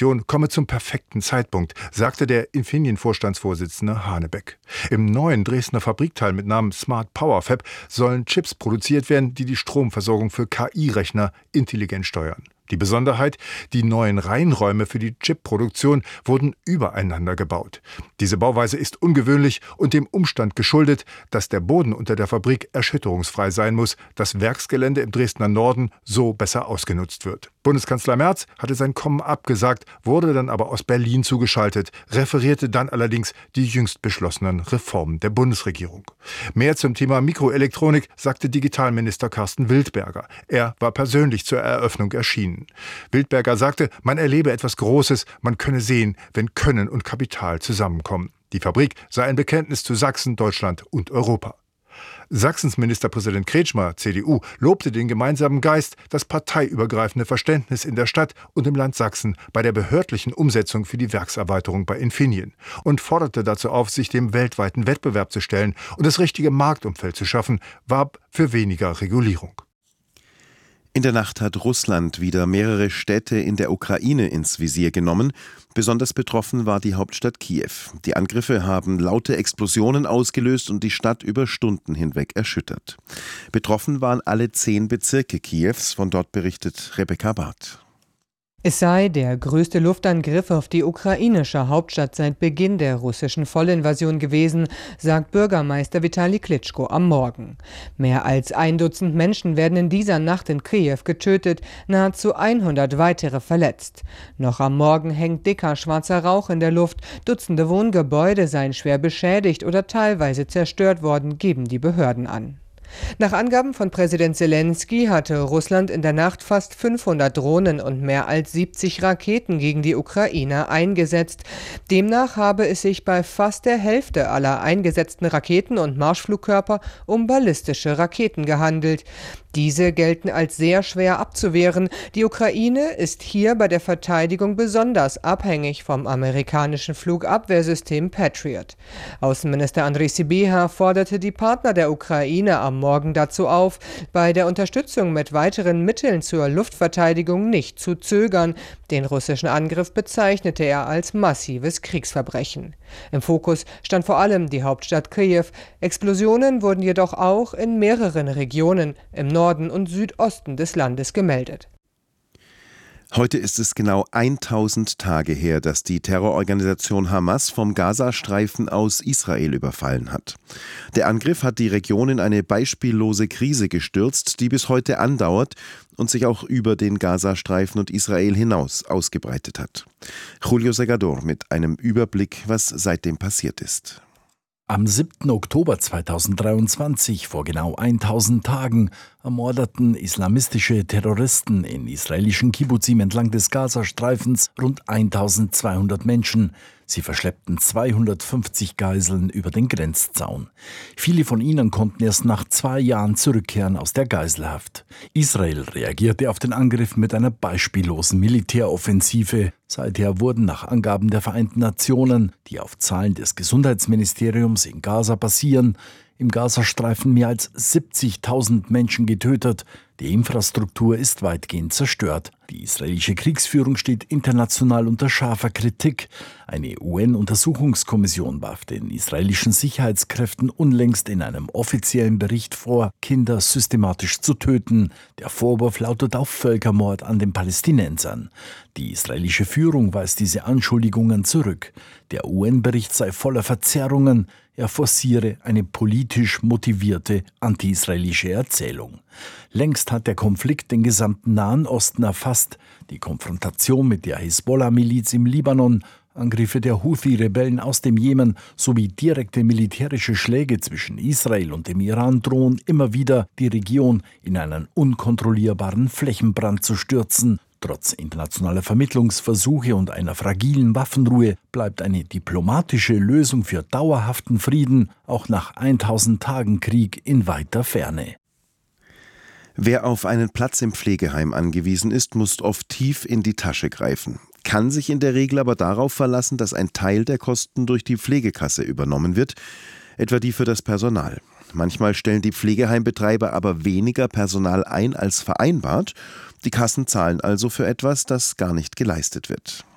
Investition komme zum perfekten Zeitpunkt, sagte der Infineon-Vorstandsvorsitzende Hanebeck. Im neuen Dresdner Fabrikteil mit Namen Smart Power Fab sollen Chips produziert werden, die die Stromversorgung für KI-Rechner intelligent steuern. Die Besonderheit: Die neuen Reinräume für die Chipproduktion wurden übereinander gebaut. Diese Bauweise ist ungewöhnlich und dem Umstand geschuldet, dass der Boden unter der Fabrik erschütterungsfrei sein muss, das Werksgelände im Dresdner Norden so besser ausgenutzt wird. Bundeskanzler Merz hatte sein Kommen abgesagt, wurde dann aber aus Berlin zugeschaltet, referierte dann allerdings die jüngst beschlossenen Reformen der Bundesregierung. Mehr zum Thema Mikroelektronik sagte Digitalminister Carsten Wildberger. Er war persönlich zur Eröffnung erschienen. Wildberger sagte, man erlebe etwas Großes, man könne sehen, wenn Können und Kapital zusammenkommen. Die Fabrik sei ein Bekenntnis zu Sachsen, Deutschland und Europa. Sachsens Ministerpräsident Kretschmer, CDU, lobte den gemeinsamen Geist, das parteiübergreifende Verständnis in der Stadt und im Land Sachsen bei der behördlichen Umsetzung für die Werkserweiterung bei Infineon und forderte dazu auf, sich dem weltweiten Wettbewerb zu stellen und das richtige Marktumfeld zu schaffen, warb für weniger Regulierung. In der Nacht hat Russland wieder mehrere Städte in der Ukraine ins Visier genommen. Besonders betroffen war die Hauptstadt Kiew. Die Angriffe haben laute Explosionen ausgelöst und die Stadt über Stunden hinweg erschüttert. Betroffen waren alle 10 Bezirke Kiews. Von dort berichtet Rebecca Barth. Es sei der größte Luftangriff auf die ukrainische Hauptstadt seit Beginn der russischen Vollinvasion gewesen, sagt Bürgermeister Vitali Klitschko am Morgen. Mehr als 1 Dutzend Menschen werden in dieser Nacht in Kiew getötet, nahezu 100 weitere verletzt. Noch am Morgen hängt dicker schwarzer Rauch in der Luft, Dutzende Wohngebäude seien schwer beschädigt oder teilweise zerstört worden, geben die Behörden an. Nach Angaben von Präsident Selenskyj hatte Russland in der Nacht fast 500 Drohnen und mehr als 70 Raketen gegen die Ukraine eingesetzt. Demnach habe es sich bei fast der Hälfte aller eingesetzten Raketen und Marschflugkörper um ballistische Raketen gehandelt. Diese gelten als sehr schwer abzuwehren. Die Ukraine ist hier bei der Verteidigung besonders abhängig vom amerikanischen Flugabwehrsystem Patriot. Außenminister Andriy Sybiha forderte die Partner der Ukraine am Morgen dazu auf, bei der Unterstützung mit weiteren Mitteln zur Luftverteidigung nicht zu zögern. Den russischen Angriff bezeichnete er als massives Kriegsverbrechen. Im Fokus stand vor allem die Hauptstadt Kiew. Explosionen wurden jedoch auch in mehreren Regionen im Norden und Südosten des Landes gemeldet. Heute ist es genau 1000 Tage her, dass die Terrororganisation Hamas vom Gazastreifen aus Israel überfallen hat. Der Angriff hat die Region in eine beispiellose Krise gestürzt, die bis heute andauert und sich auch über den Gazastreifen und Israel hinaus ausgebreitet hat. Julio Segador mit einem Überblick, was seitdem passiert ist. Am 7. Oktober 2023, vor genau 1000 Tagen, ermordeten islamistische Terroristen in israelischen Kibbuzim entlang des Gazastreifens rund 1200 Menschen. Sie verschleppten 250 Geiseln über den Grenzzaun. Viele von ihnen konnten erst nach 2 Jahren zurückkehren aus der Geiselhaft. Israel reagierte auf den Angriff mit einer beispiellosen Militäroffensive. Seither wurden nach Angaben der Vereinten Nationen, die auf Zahlen des Gesundheitsministeriums in Gaza basieren, im Gazastreifen mehr als 70.000 Menschen getötet. Die Infrastruktur ist weitgehend zerstört. Die israelische Kriegsführung steht international unter scharfer Kritik. Eine UN-Untersuchungskommission warf den israelischen Sicherheitskräften unlängst in einem offiziellen Bericht vor, Kinder systematisch zu töten. Der Vorwurf lautet auf Völkermord an den Palästinensern. Die israelische Führung weist diese Anschuldigungen zurück. Der UN-Bericht sei voller Verzerrungen. Er forciere eine politisch motivierte anti-israelische Erzählung. Längst hat der Konflikt den gesamten Nahen Osten erfasst. Die Konfrontation mit der Hisbollah-Miliz im Libanon, Angriffe der Houthi-Rebellen aus dem Jemen sowie direkte militärische Schläge zwischen Israel und dem Iran drohen immer wieder, die Region in einen unkontrollierbaren Flächenbrand zu stürzen. Trotz internationaler Vermittlungsversuche und einer fragilen Waffenruhe bleibt eine diplomatische Lösung für dauerhaften Frieden auch nach 1000 Tagen Krieg in weiter Ferne. Wer auf einen Platz im Pflegeheim angewiesen ist, muss oft tief in die Tasche greifen, kann sich in der Regel aber darauf verlassen, dass ein Teil der Kosten durch die Pflegekasse übernommen wird, etwa die für das Personal. Manchmal stellen die Pflegeheimbetreiber aber weniger Personal ein als vereinbart. Die Kassen zahlen also für etwas, das gar nicht geleistet wird.